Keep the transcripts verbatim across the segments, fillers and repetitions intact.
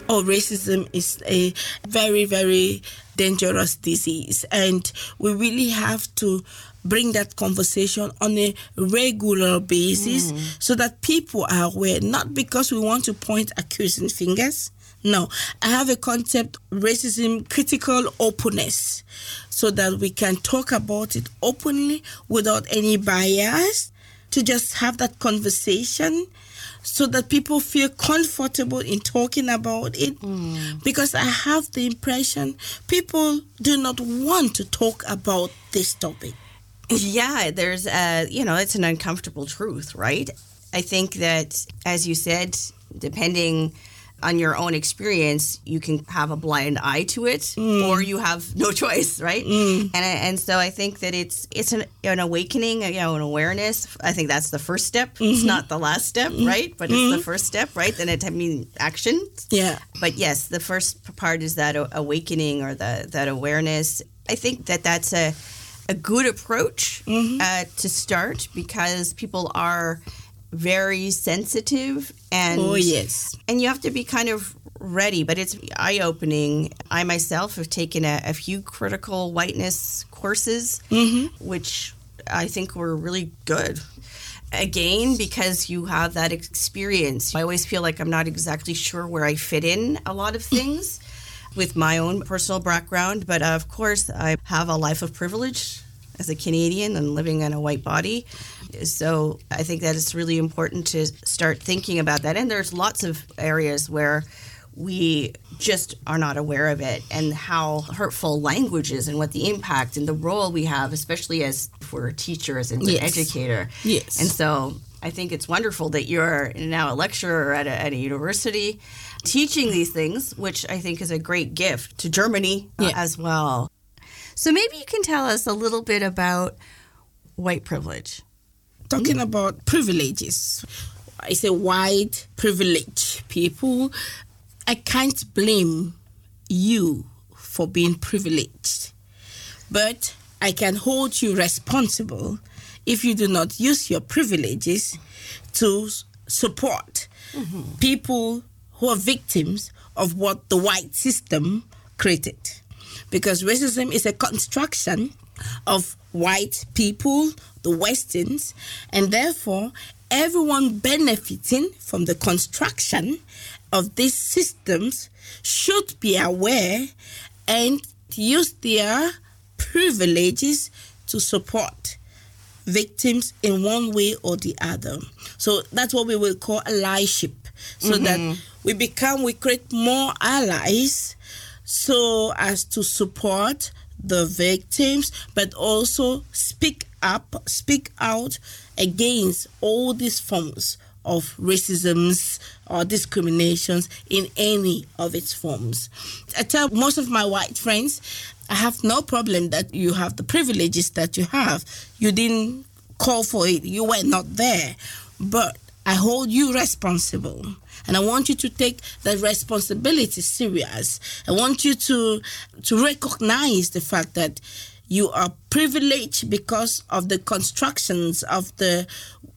oh, racism is a very, very dangerous disease. And we really have to bring that conversation on a regular basis mm. so that people are aware, not because we want to point accusing fingers. No, I have a concept, racism, critical openness, so that we can talk about it openly without any bias, to just have that conversation so that people feel comfortable in talking about it. Mm. Because I have the impression people do not want to talk about this topic. Yeah, there's, a, you know, it's an uncomfortable truth, right? I think that, as you said, depending on your own experience, you can have a blind eye to it, mm. or you have no choice, right? Mm. And and so I think that it's it's an, an awakening, you know, an awareness. I think that's the first step. Mm-hmm. It's not the last step, mm-hmm. right? But it's mm-hmm. the first step, right? Then it I mean action. Yeah. But yes, the first part is that awakening or the that awareness. I think that that's a a good approach mm-hmm. uh, to start, because people are very sensitive, and oh yes, and you have to be kind of ready. But it's eye-opening. I myself have taken a, a few critical whiteness courses, mm-hmm. which I think were really good. Again, because you have that experience. I always feel like I'm not exactly sure where I fit in a lot of things with my own personal background. But of course, I have a life of privilege as a Canadian and living in a white body. So I think that it's really important to start thinking about that. And there's lots of areas where we just are not aware of it, and how hurtful language is, and what the impact and the role we have, especially as for teachers and yes. an educator. Yes. And so I think it's wonderful that you're now a lecturer at a, at a university teaching these things, which I think is a great gift to Germany uh, yeah. as well. So maybe you can tell us a little bit about white privilege. Talking mm. about privileges, I say white privilege people, I can't blame you for being privileged, but I can hold you responsible if you do not use your privileges to support mm-hmm. people who are victims of what the white system created. Because racism is a construction of white people, the Westerns, and therefore everyone benefiting from the construction of these systems should be aware and use their privileges to support victims in one way or the other. So that's what we will call allyship. So mm-hmm. that we become, we create more allies so as to support the victims, but also speak up, speak out against all these forms of racisms or discriminations in any of its forms. I tell most of my white friends, I have no problem that you have the privileges that you have. You didn't call for it. You were not there. But I hold you responsible. And I want you to take that responsibility serious. I want you to, to recognize the fact that you are privileged because of the constructions of the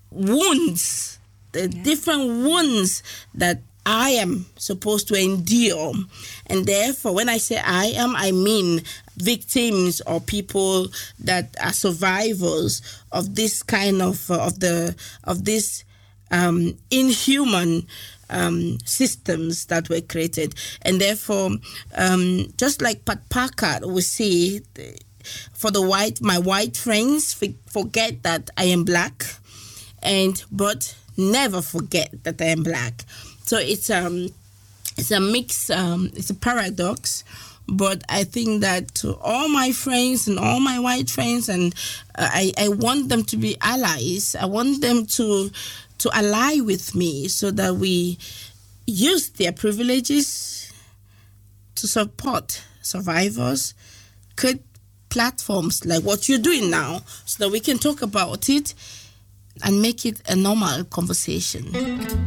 wounds, the yeah. different wounds that I am supposed to endure. And therefore, when I say I am, I mean victims or people that are survivors of this kind of, uh, of the, of this um, inhuman Um, systems that were created. And therefore, um, just like Pat Parker we see, for the white, my white friends forget that I am black, and but never forget that I am black. So it's um it's a mix, um, it's a paradox. But I think that to all my friends and all my white friends, and uh, I, I want them to be allies. I want them to to ally with me so that we use their privileges to support survivors, create platforms like what you're doing now so that we can talk about it and make it a normal conversation.